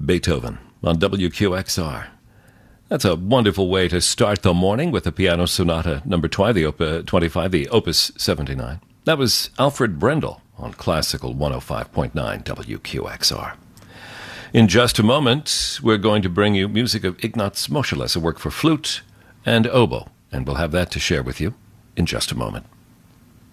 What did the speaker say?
Beethoven on WQXR. That's a wonderful way to start the morning with the Piano Sonata number 25, the Opus 79. That was Alfred Brendel on Classical 105.9 WQXR. In just a moment, we're going to bring you music of Ignaz Moscheles, a work for flute and oboe, and we'll have that to share with you in just a moment.